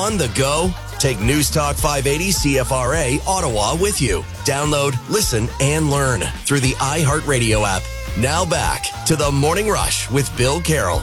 On the go? Take News Talk 580 CFRA Ottawa with you. Download, listen, and learn through the iHeartRadio app. Now back to the Morning Rush with Bill Carroll.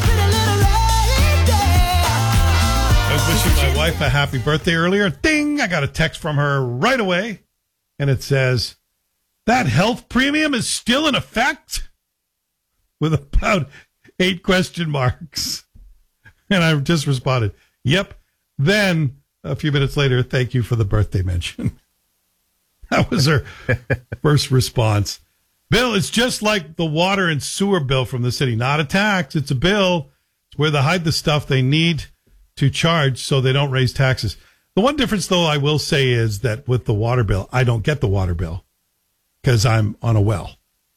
I was wishing my wife a happy birthday earlier. Ding! I got a text from her right away. And it says, that health premium is still in effect? With about 8 question marks. And I just responded, yep. Then, a few minutes later, thank you for the birthday mention. That was her first response. Bill, it's just like the water and sewer bill from the city. Not a tax, it's a bill. It's where they hide the stuff they need to charge so they don't raise taxes. The one difference, though, I will say is that with the water bill, I don't get the water bill because I'm on a well.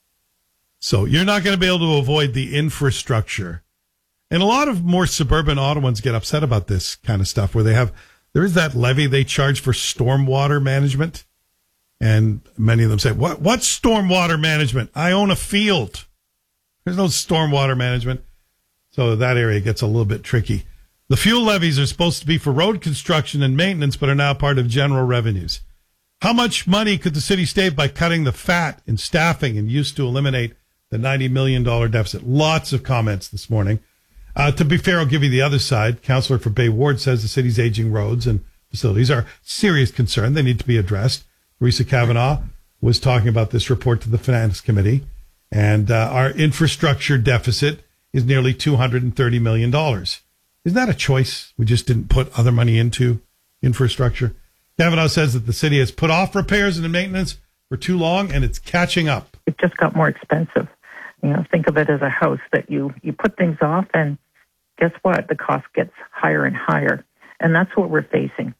So you're not going to be able to avoid the infrastructure. And a lot of more suburban Ottawans get upset about this kind of stuff where there is that levy they charge for stormwater management. And many of them say, what's stormwater management? I own a field. There's no stormwater management. So that area gets a little bit tricky. The fuel levies are supposed to be for road construction and maintenance, but are now part of general revenues. How much money could the city save by cutting the fat in staffing and used to eliminate the $90 million deficit? Lots of comments this morning. To be fair, I'll give you the other side. Councillor for Bay Ward says the city's aging roads and facilities are a serious concern. They need to be addressed. Teresa Kavanaugh was talking about this report to the Finance Committee, and our infrastructure deficit is nearly $230 million. Isn't that a choice? We just didn't put other money into infrastructure. Kavanaugh says that the city has put off repairs and maintenance for too long, and it's catching up. It just got more expensive. Think of it as a house that you put things off, and guess what? The cost gets higher and higher, and that's what we're facing.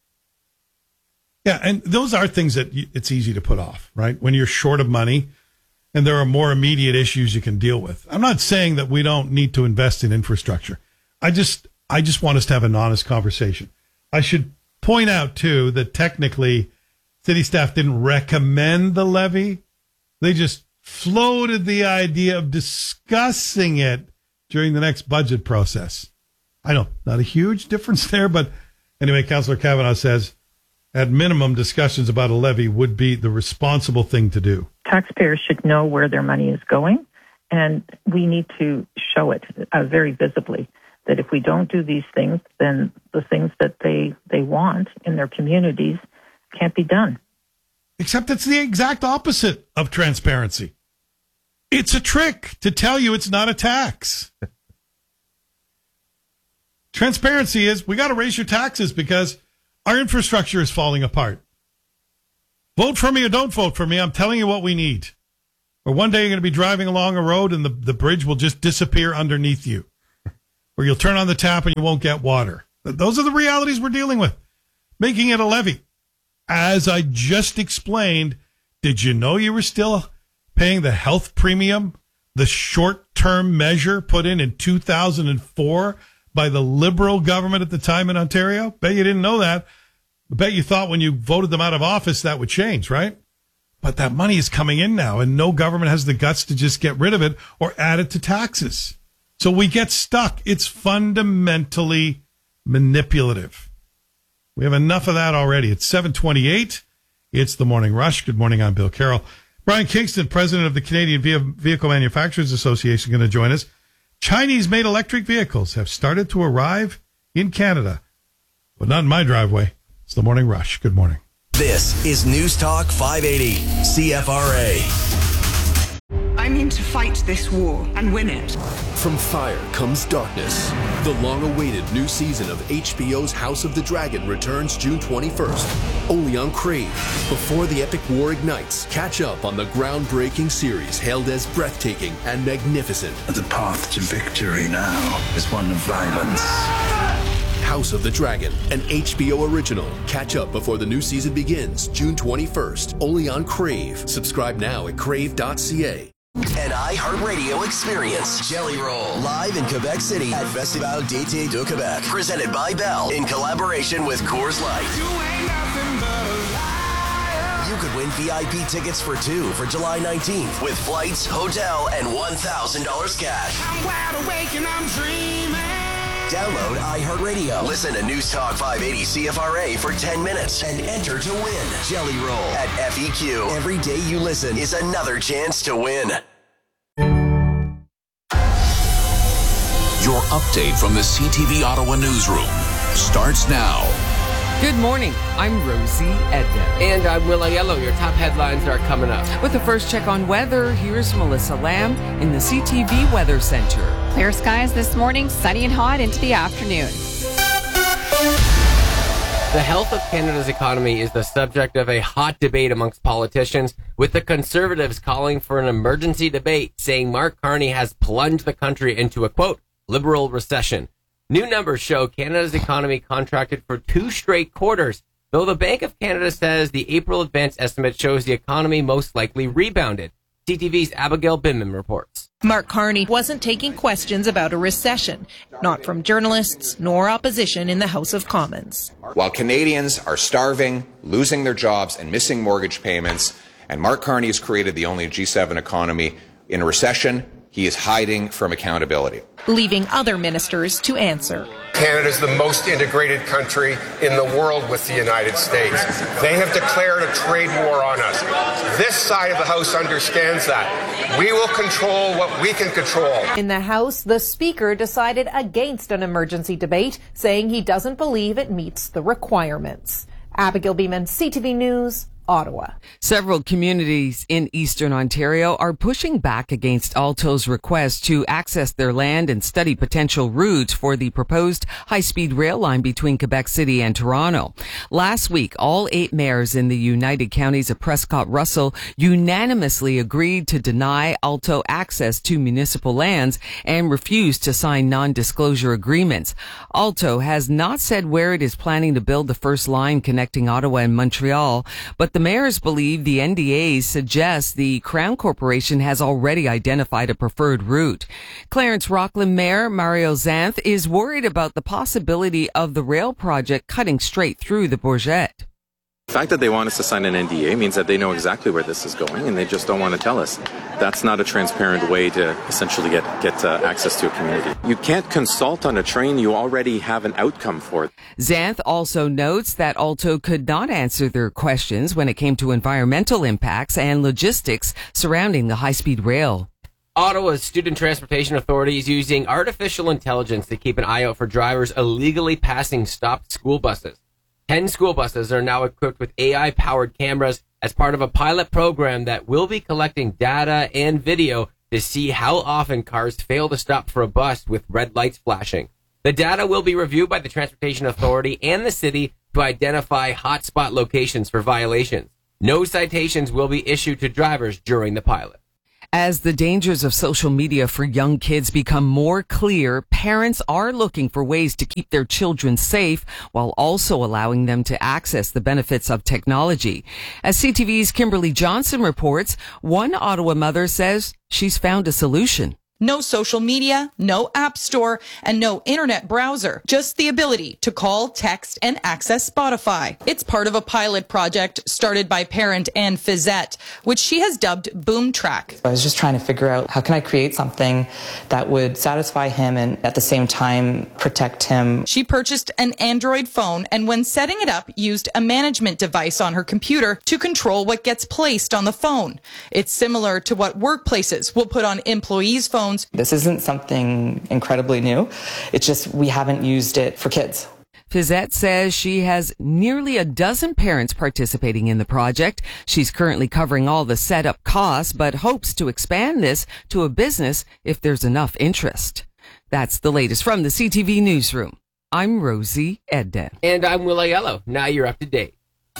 Yeah, and those are things that it's easy to put off, right? When you're short of money and there are more immediate issues you can deal with. I'm not saying that we don't need to invest in infrastructure. I just want us to have an honest conversation. I should point out, too, that technically city staff didn't recommend the levy. They just floated the idea of discussing it during the next budget process. I know, not a huge difference there, but anyway, Councillor Kavanaugh says, at minimum, discussions about a levy would be the responsible thing to do. Taxpayers should know where their money is going, and we need to show it very visibly that if we don't do these things, then the things that they want in their communities can't be done. Except it's the exact opposite of transparency. It's a trick to tell you it's not a tax. Transparency is, we got to raise your taxes because our infrastructure is falling apart. Vote for me or don't vote for me. I'm telling you what we need. Or one day you're going to be driving along a road and the bridge will just disappear underneath you. Or you'll turn on the tap and you won't get water. Those are the realities we're dealing with. Making it a levy. As I just explained, did you know you were still paying the health premium, the short-term measure put in 2004 by the Liberal government at the time in Ontario? Bet you didn't know that. I bet you thought when you voted them out of office that would change, right? But that money is coming in now, and no government has the guts to just get rid of it or add it to taxes. So we get stuck. It's fundamentally manipulative. We have enough of that already. It's 7:28. It's the Morning Rush. Good morning. I'm Bill Carroll. Brian Kingston, president of the Canadian Vehicle Manufacturers Association, going to join us. Chinese-made electric vehicles have started to arrive in Canada, but not in my driveway. It's the Morning Rush. Good morning. This is News Talk 580 CFRA. I mean to fight this war and win it. From fire comes darkness. The long-awaited new season of HBO's House of the Dragon returns June 21st, only on Crave. Before the epic war ignites, catch up on the groundbreaking series hailed as breathtaking and magnificent. The path to victory now is one of violence. House of the Dragon, an HBO original. Catch up before the new season begins June 21st, only on Crave. Subscribe now at crave.ca. An iHeartRadio experience. Jelly Roll. Live in Quebec City at Festival d'été de Québec. Presented by Bell in collaboration with Coors Light. You could win VIP tickets for two for July 19th with flights, hotel, and $1,000 cash. I'm wide awake and I'm dreaming. Download iHeartRadio. Listen to News Talk 580 CFRA for 10 minutes and enter to win. Jelly Roll at FEQ. Every day you listen is another chance to win. Your update from the CTV Ottawa newsroom starts now. Good morning. I'm Rosie Edna. And I'm Will Aiello. Your top headlines are coming up. With the first check on weather, here's Melissa Lamb in the CTV Weather Center. Clear skies this morning, sunny and hot into the afternoon. The health of Canada's economy is the subject of a hot debate amongst politicians, with the Conservatives calling for an emergency debate, saying Mark Carney has plunged the country into a, quote, liberal recession. New numbers show Canada's economy contracted for 2 straight quarters, though the Bank of Canada says the April advance estimate shows the economy most likely rebounded. CTV's Abigail Binman reports. Mark Carney wasn't taking questions about a recession, not from journalists nor opposition in the House of Commons. While Canadians are starving, losing their jobs, and missing mortgage payments, and Mark Carney has created the only G7 economy in a recession, he is hiding from accountability, leaving other ministers to answer. Canada is the most integrated country in the world with the United States. They have declared a trade war on us. This side of the House understands that. We will control what we can control. In the House, the Speaker decided against an emergency debate, saying he doesn't believe it meets the requirements. Abigail Beeman, CTV News, Ottawa. Several communities in Eastern Ontario are pushing back against Alto's request to access their land and study potential routes for the proposed high-speed rail line between Quebec City and Toronto. Last week, all 8 mayors in the United Counties of Prescott-Russell unanimously agreed to deny Alto access to municipal lands and refused to sign non-disclosure agreements. Alto has not said where it is planning to build the first line connecting Ottawa and Montreal, but the mayors believe the NDAs suggest the Crown Corporation has already identified a preferred route. Clarence Rockland Mayor Mario Zanth is worried about the possibility of the rail project cutting straight through the Bourget. The fact that they want us to sign an NDA means that they know exactly where this is going, and they just don't want to tell us. That's not a transparent way to essentially get access to a community. You can't consult on a train you already have an outcome for. Zanth also notes that Alto could not answer their questions when it came to environmental impacts and logistics surrounding the high-speed rail. Ottawa's Student Transportation Authority is using artificial intelligence to keep an eye out for drivers illegally passing stopped school buses. 10 school buses are now equipped with AI-powered cameras as part of a pilot program that will be collecting data and video to see how often cars fail to stop for a bus with red lights flashing. The data will be reviewed by the Transportation Authority and the city to identify hotspot locations for violations. No citations will be issued to drivers during the pilot. As the dangers of social media for young kids become more clear, parents are looking for ways to keep their children safe while also allowing them to access the benefits of technology. As CTV's Kimberly Johnson reports, one Ottawa mother says she's found a solution. No social media, no app store, and no internet browser. Just the ability to call, text, and access Spotify. It's part of a pilot project started by parent Anne Fizette, which she has dubbed Boom Track. I was just trying to figure out how can I create something that would satisfy him and at the same time protect him. She purchased an Android phone and when setting it up, used a management device on her computer to control what gets placed on the phone. It's similar to what workplaces will put on employees' phones. This isn't something incredibly new. It's just we haven't used it for kids. Fizette says she has nearly a dozen parents participating in the project. She's currently covering all the setup costs, but hopes to expand this to a business if there's enough interest. That's the latest from the CTV Newsroom. I'm Rosie Edden. And I'm Will Aiello. Now you're up to date.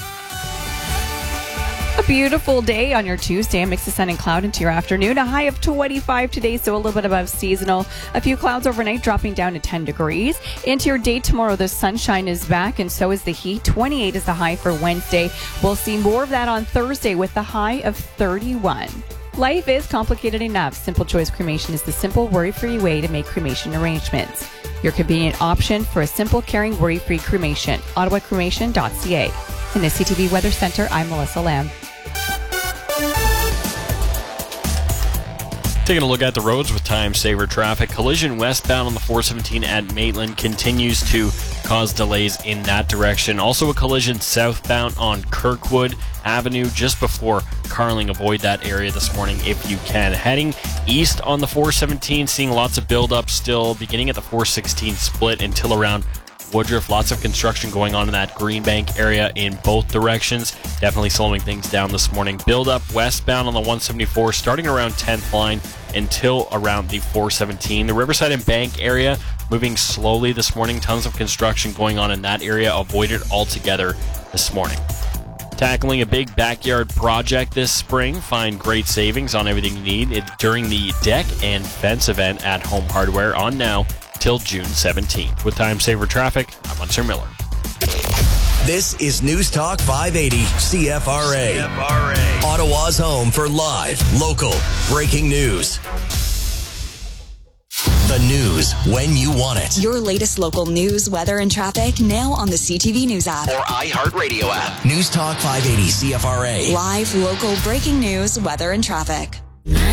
A beautiful day on your Tuesday. A mix of sun and cloud into your afternoon. A high of 25 today, so a little bit above seasonal. A few clouds overnight, dropping down to 10 degrees. Into your day tomorrow, the sunshine is back, and so is the heat. 28 is the high for Wednesday. We'll see more of that on Thursday with the high of 31. Life is complicated enough. Simple Choice Cremation is the simple, worry-free way to make cremation arrangements. Your convenient option for a simple, caring, worry-free cremation. OttawaCremation.ca. In the CTV Weather Center, I'm Melissa Lamb. Taking a look at the roads with time saver traffic. Collision westbound on the 417 at Maitland continues to cause delays in that direction. Also a collision southbound on Kirkwood Avenue just before Carling. Avoid that area this morning if you can. Heading east on the 417, seeing lots of buildup still beginning at the 416 split until around Woodruff. Lots of construction going on in that Greenbank area in both directions. Definitely slowing things down this morning. Build up westbound on the 174 starting around 10th line until around the 417. The Riverside and Bank area moving slowly this morning. Tons of construction going on in that area. Avoid it altogether this morning. Tackling a big backyard project this spring. Find great savings on everything you need during the deck and fence event at Home Hardware on now till June 17th. With time saver traffic, I'm Munster Miller. This is News Talk 580 CFRA. Ottawa's home for live, local, breaking news. The news when you want it. Your latest local news, weather, and traffic now on the CTV News app. Or iHeartRadio app. News Talk 580 CFRA. Live, local, breaking news, weather, and traffic.